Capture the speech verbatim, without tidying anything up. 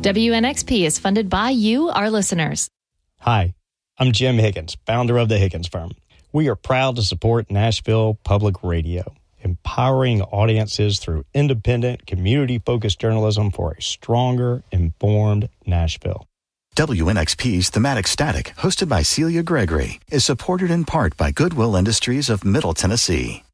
W N X P is funded by you, our listeners. Hi, I'm Jim Higgins, founder of the Higgins Firm. We are proud to support Nashville Public Radio, empowering audiences through independent, community-focused journalism for a stronger, informed Nashville. W N X P's Thematic Static, hosted by Celia Gregory, is supported in part by Goodwill Industries of Middle Tennessee.